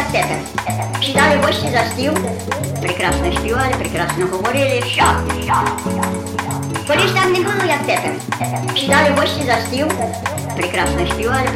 тепер. Сідали гості за стіл, прекрасно співали, прекрасно говорили, що? Колись так не було, як тепер. Сідали гості за стіл, прекрасно співали,